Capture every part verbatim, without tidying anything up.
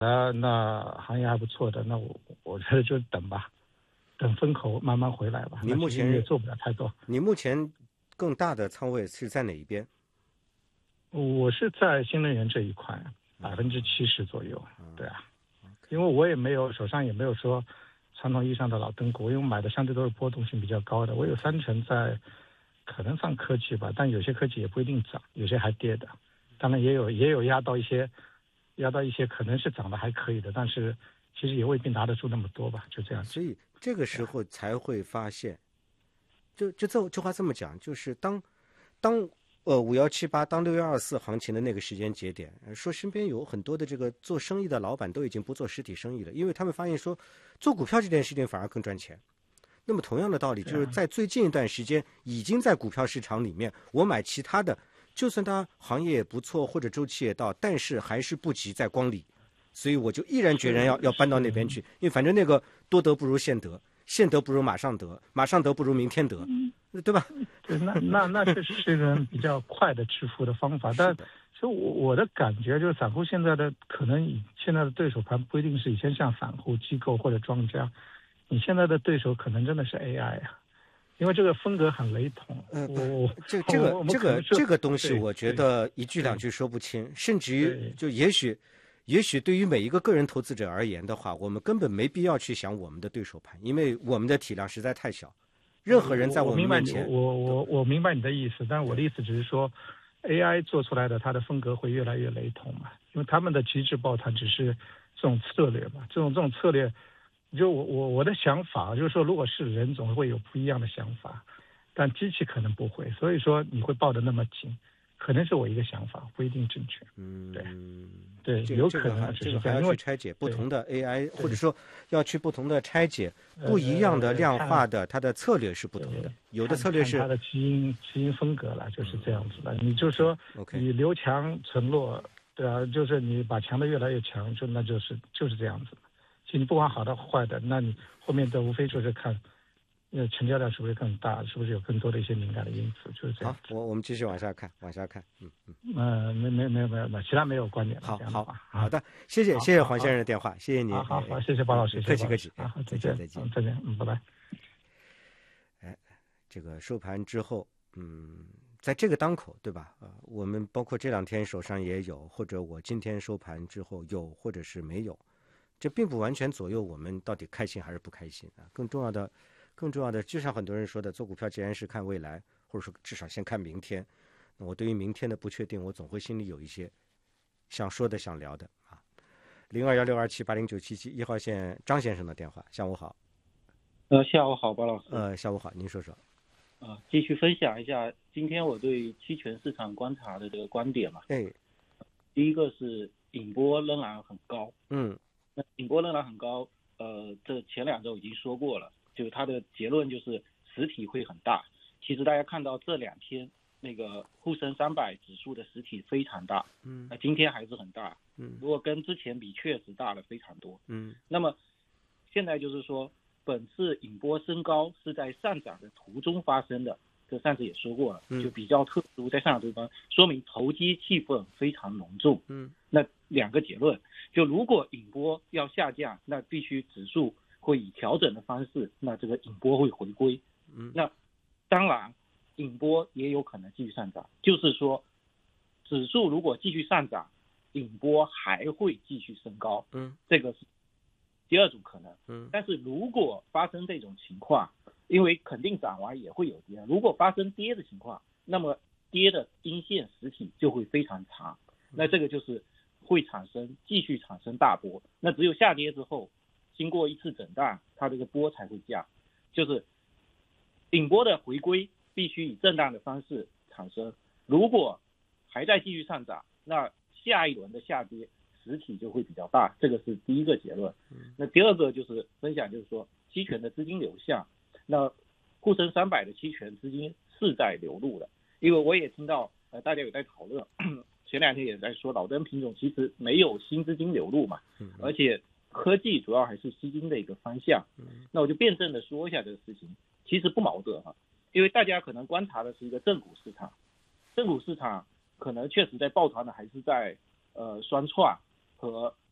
呃，那行业还不错的，那我我觉得就等吧，等风口慢慢回来吧。 你目前也做不了太多。 你目前更大的仓位是在哪一边？ 我是在新能源这一块，百分之七十左右。 嗯、 对啊，因为我也没有手上也没有说传统意义上的老灯股，因为我买的相对都是波动性比较高的。我有三成在可能上科技吧，但有些科技也不一定涨，有些还跌的。当然也有也有压到一些压到一些可能是涨得还可以的，但是其实也未必拿得住那么多吧，就这样。 所以这个时候才会发现，就就这这话这么讲，就是当当呃五幺七八当六幺二四行情的那个时间节点，说身边有很多的这个做生意的老板都已经不做实体生意了，因为他们发现说做股票这件事情反而更赚钱。那么同样的道理，就是在最近一段时间已经在股票市场里面，我买其他的，就算它行业也不错或者周期也到，但是还是不及在光里，所以我就毅然决然要要搬到那边去，因为反正那个多得不如现得，现得不如马上得，马上得不如明天得，对吧？ 对，那那那确实是一个比较快的致富的方法，但其实我我的感觉就是，散户现在的可能现在的对手盘不一定是以前像散户、机构或者庄家，你现在的对手可能真的是 A I 啊。因为这个风格很雷同， 呃， 我这这个这个这个东西，我觉得一句两句说不清，甚至于就也许，也许对于每一个个人投资者而言的话，我们根本没必要去想我们的对手盘，因为我们的体量实在太小，任何人在我们面前， 我我我明白你的意思，但我的意思只是说 ，A I 做出来的它的风格会越来越雷同嘛，因为他们的极致抱团只是这种策略嘛，这种这种策略。就我我我的想法就是说，如果是人总会有不一样的想法，但机器可能不会，所以说你会抱得那么紧，可能是我一个想法，不一定正确。 嗯， 对对，有可能这个还要去拆解不同的 A I， 或者说要去不同的拆解不一样的量化的，它的策略是不同的。有的策略是它的基因基因风格了，就是这样子的。你就说你留强存弱，对啊，就是你把强的越来越强，就那就是就是这样子。其实你不管好的坏的，那你后面的无非就是看，呃，成交量是不是更大，是不是有更多的一些敏感的因素，就是这样。 好，我我们继续往下看，往下看，嗯嗯。呃，没没没有没有没有，其他没有观点。 好好好的，谢谢谢谢黄先生的电话，谢谢您。 好好，谢谢包老师， 客气客气， 好， 再见再见再见，嗯，拜拜。 哎，这个收盘之后，嗯，在这个当口，对吧？呃，我们包括这两天手上也有，或者我今天收盘之后有，或者是没有。这并不完全左右我们到底开心还是不开心啊！更重要的，更重要的，就像很多人说的，做股票既然是看未来，或者说至少先看明天，那我对于明天的不确定，我总会心里有一些想说的、想聊的啊。零二幺六二七八零九七七一号线张先生的电话，下午好。 呃，下午好，包老师。 呃，下午好，您说说。 啊、呃，继续分享一下今天我对期权市场观察的这个观点嘛。 哎， 第一个是引波仍然很高。 嗯。 那引波仍然很高，呃，这前两周已经说过了，就是它的结论就是实体会很大。其实大家看到这两天那个沪深三百指数的实体非常大， 嗯， 那今天还是很大， 嗯， 如果跟之前比，确实大了非常多， 嗯。 那么现在就是说，本次引波升高是在上涨的途中发生的，这上次也说过了，就比较特殊，在上涨途中说明投机气氛非常浓重， 嗯， 那两个结论。就如果引波要下降，那必须指数会以调整的方式，那这个引波会回归。 嗯， 那当然引波也有可能继续上涨，就是说指数如果继续上涨，引波还会继续升高。 嗯， 这个是第二种可能。 嗯， 但是如果发生这种情况，因为肯定涨完也会有跌，如果发生跌的情况，那么跌的阴线实体就会非常长，那这个就是会产生继续产生大波，那只有下跌之后，经过一次震荡，它这个波才会降。就是引波的回归必须以震荡的方式产生，如果还在继续上涨，那下一轮的下跌实体就会比较大，这个是第一个结论。那第二个就是分享，就是说期权的资金流向，那沪深三百的期权资金是在流入的，因为我也听到呃大家有在讨论。前两天也在说老灯品种其实没有新资金流入嘛，而且科技主要还是吸金的一个方向。那我就辩证的说一下这个事情，其实不矛盾哈，因为大家可能观察的是一个正股市场，正股市场可能确实在抱团的还是在呃双创和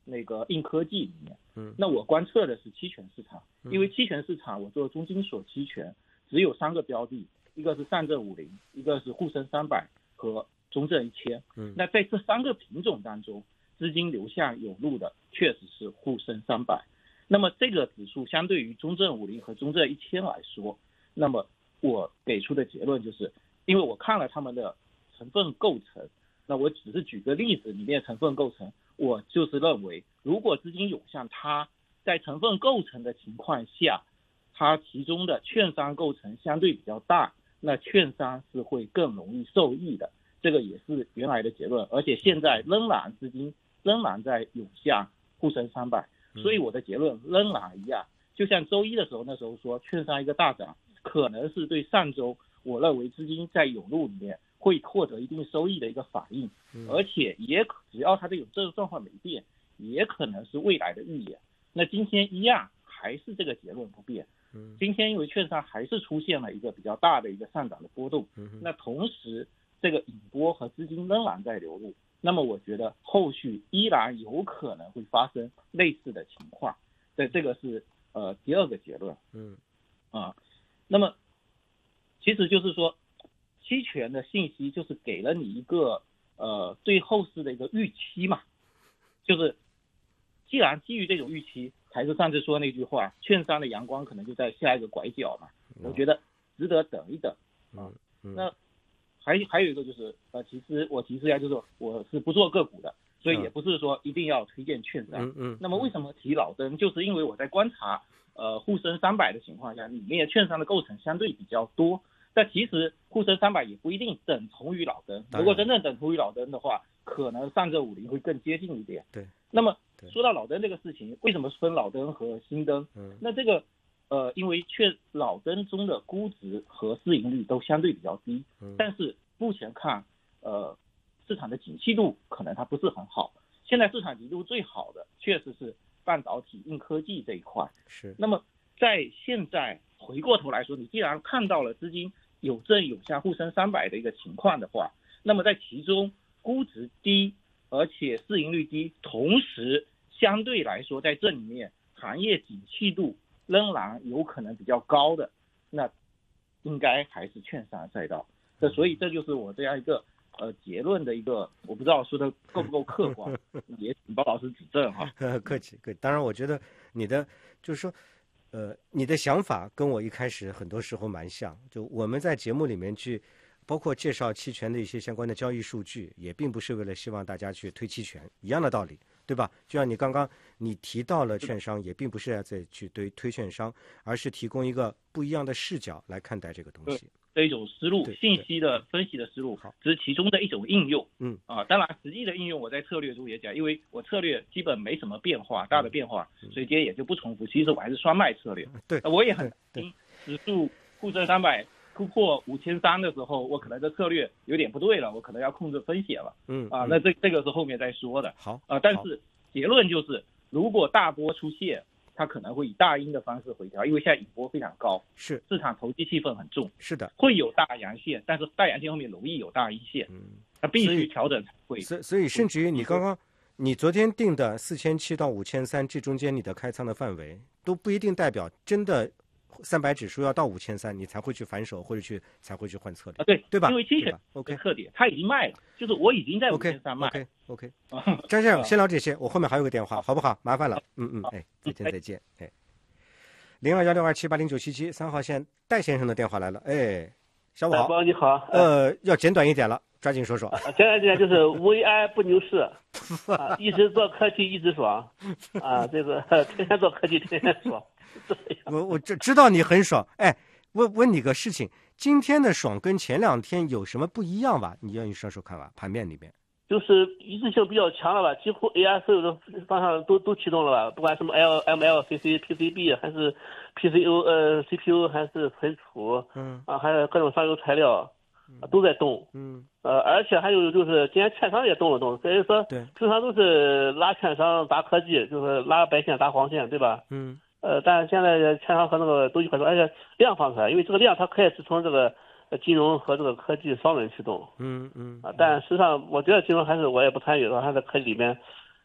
那个硬科技里面。 嗯， 那我观测的是期权市场，因为期权市场我做中金所期权只有三个标的，一个是上证五零，一个是沪深三百和中证一千。 嗯， 那在这三个品种当中，资金流向有路的确实是沪深三百。那么这个指数相对于中证五零和中证一千来说，那么我给出的结论就是，因为我看了他们的成分构成，那我只是举个例子，里面成分构成，我就是认为，如果资金涌向它，在成分构成的情况下，它其中的券商构成相对比较大，那券商是会更容易受益的，这个也是原来的结论，而且现在仍然资金仍然在涌向沪深三百，所以我的结论仍然一样，就像周一的时候那时候说，券商一个大涨，可能是对上周我认为资金在涌入里面会获得一定收益的一个反应，而且也只要它的有这个状况没变，也可能是未来的预言。那今天一样还是这个结论不变，今天因为券商还是出现了一个比较大的一个上涨的波动，那同时这个引波和资金仍然在流入，那么我觉得后续依然有可能会发生类似的情况，对，这个是呃第二个结论。 嗯啊，那么其实就是说，期权的信息就是给了你一个呃对后市的一个预期嘛，就是既然基于这种预期，还是上次说那句话，券商的阳光可能就在下一个拐角嘛，我觉得值得等一等啊。那还还有一个就是呃，其实我提示一下，就是我是不做个股的，所以也不是说一定要推荐券商。 嗯嗯。 那么为什么提老登？就是因为我在观察呃沪深三百的情况下，里面券商的构成相对比较多。但其实沪深三百也不一定等同于老登，如果真正等同于老登的话，可能上证五零会更接近一点。 对。 那么说到老登这个事情，为什么分老登和新登？嗯，那这个呃，因为确老登中的估值和市盈率都相对比较低，嗯，但是目前看，呃，市场的景气度可能它不是很好。现在市场景气度最好的确实是半导体、硬科技这一块。 是。那么在现在回过头来说，你既然看到了资金有正涌向沪深三百的一个情况的话，那么在其中估值低，而且市盈率低，同时相对来说在这里面行业景气度仍然有可能比较高的，那应该还是券商赛道。那所以这就是我这样一个呃结论的一个，我不知道说的够不够客观，也请包老师指正哈。 客气客气，当然我觉得你的就是说。呃，你的想法跟我一开始很多时候蛮像，就我们在节目里面去，包括介绍期权的一些相关的交易数据，也并不是为了希望大家去推期权，一样的道理，对吧？就像你刚刚你提到了券商，也并不是要再去推推券商，而是提供一个不一样的视角来看待这个东西。 的一种思路，信息的分析的思路，只是其中的一种应用。嗯啊，当然实际的应用我在策略中也讲，因为我策略基本没什么变化，大的变化，所以今天也就不重复。其实我还是双卖策略。 对， 我也很担心指数沪深三百突破五千三的时候，我可能这策略有点不对了，我可能要控制风险了。嗯啊，那这这个是后面再说的。 好啊，但是结论就是，如果大波出现，它可能会以大阴的方式回调，因为现在引波非常高， 是市场投机气氛很重， 是的， 会有大阳线，但是大阳线后面容易有大阴线，嗯，它必须调整才会。 所以所以甚至于你刚刚你昨天定的四千七到五千三，这中间你的开仓的范围都不一定代表真的三百指数要到五千三，你才会去反手或者去才会去换策略啊，对对吧？ 因为期权的特点，它已经卖了，就是我已经在五千三卖。 OK OK OK， 张先生先聊这些，我后面还有个电话，好不好？麻烦了，嗯嗯，哎，再见再见，哎，零二幺六二七八零九七七三号线戴先生的电话来了，哎，下午好， 你好， 呃，要简短一点了，抓紧说说。 简短一点就是为爱不牛市，啊，一直做科技一直爽，啊，这个天天做科技天天爽。 我我知知道你很爽，哎，问问你个事情，今天的爽跟前两天有什么不一样吧？你愿意说说看吧？盘面里面就是一致性比较强了吧，几乎 A I 所有的方向都都启动了吧，不管什么 L M L C C P C B 还是 P C O 呃 C P U 还是存储，嗯啊还有各种上游材料，啊都在动，嗯呃而且还有就是今天券商也动了动，所以说对平常都是拉券商打科技，就是拉白线打黄线，对吧？嗯。呃，但是现在券商和那个都一块说，而且量放出来，因为这个量它可以是从这个金融和这个科技双轮驱动。嗯嗯。啊，但实际上我觉得金融还是我也不参与的，还在科技里面，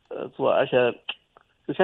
呃做，而且